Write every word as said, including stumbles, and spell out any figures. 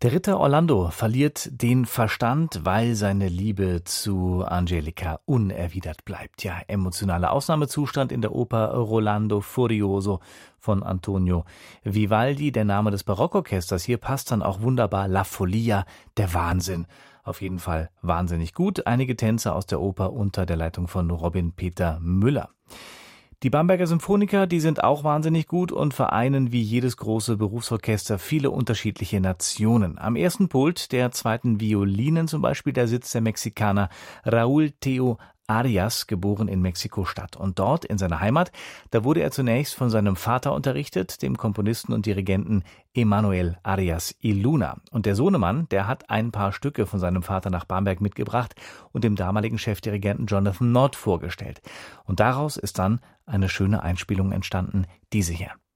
Der Ritter Orlando verliert den Verstand, weil seine Liebe zu Angelica unerwidert bleibt. Ja, emotionaler Ausnahmezustand in der Oper Rolando Furioso von Antonio Vivaldi. Der Name des Barockorchesters hier passt dann auch wunderbar. La Follia, der Wahnsinn. Auf jeden Fall wahnsinnig gut. Einige Tänze aus der Oper unter der Leitung von Robin Peter Müller. Die Bamberger Symphoniker, die sind auch wahnsinnig gut und vereinen wie jedes große Berufsorchester viele unterschiedliche Nationen. Am ersten Pult der zweiten Violinen zum Beispiel, da sitzt der Mexikaner Raúl Theo Arias, geboren in Mexiko-Stadt. Und dort, in seiner Heimat, da wurde er zunächst von seinem Vater unterrichtet, dem Komponisten und Dirigenten Emanuel Arias y Luna. Und der Sohnemann, der hat ein paar Stücke von seinem Vater nach Bamberg mitgebracht und dem damaligen Chefdirigenten Jonathan Nott vorgestellt. Und daraus ist dann eine schöne Einspielung entstanden, diese hier.